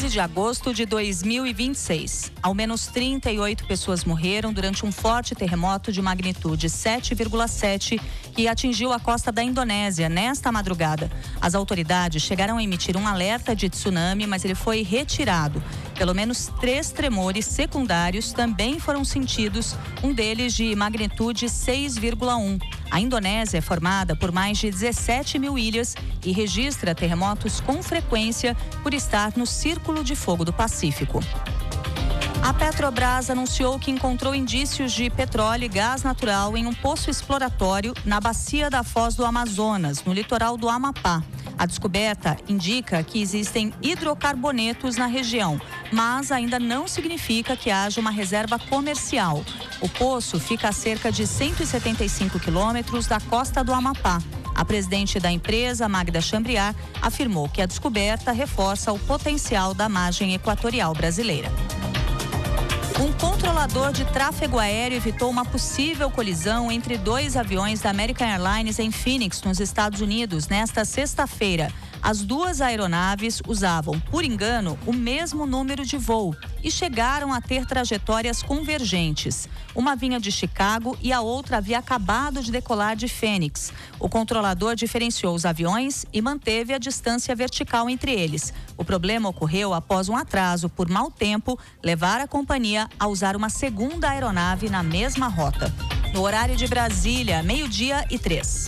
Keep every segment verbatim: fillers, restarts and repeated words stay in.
quinze de agosto de dois mil e vinte e seis. Ao menos trinta e oito pessoas morreram durante um forte terremoto de magnitude sete vírgula sete que atingiu a costa da Indonésia nesta madrugada. As autoridades chegaram a emitir um alerta de tsunami, mas ele foi retirado. Pelo menos três tremores secundários também foram sentidos, um deles de magnitude seis vírgula um. A Indonésia é formada por mais de dezessete mil ilhas e registra terremotos com frequência por estar no Círculo de Fogo do Pacífico. A Petrobras anunciou que encontrou indícios de petróleo e gás natural em um poço exploratório na bacia da Foz do Amazonas, no litoral do Amapá. A descoberta indica que existem hidrocarbonetos na região, mas ainda não significa que haja uma reserva comercial. O poço fica a cerca de cento e setenta e cinco quilômetros da costa do Amapá. A presidente da empresa, Magda Chambriard, afirmou que a descoberta reforça o potencial da margem equatorial brasileira. Um controlador de tráfego aéreo evitou uma possível colisão entre dois aviões da American Airlines em Phoenix, nos Estados Unidos, nesta sexta-feira. As duas aeronaves usavam, por engano, o mesmo número de voo e chegaram a ter trajetórias convergentes. Uma vinha de Chicago e a outra havia acabado de decolar de Phoenix. O controlador diferenciou os aviões e manteve a distância vertical entre eles. O problema ocorreu após um atraso por mau tempo levar a companhia a usar uma segunda aeronave na mesma rota. No horário de Brasília, meio-dia e três.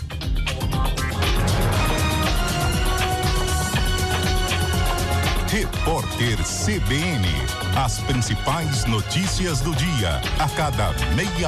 Repórter C B N. As principais notícias do dia, a cada meia